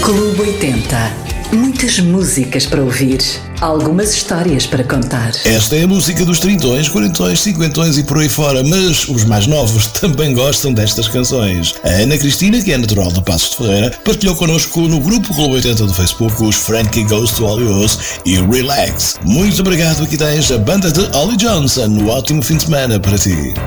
Clube 80. Muitas músicas para ouvir, algumas histórias para contar. Esta é a música dos trintões, quarentões, cinquentões e por aí fora, mas os mais novos também gostam destas canções. A Ana Cristina, que é natural de Passos de Ferreira, partilhou connosco no grupo Clube 80 do Facebook os Frankie Goes to Hollywood e Relax. Muito obrigado, aqui tens a banda de Ollie Johnson. Um ótimo fim de semana para ti.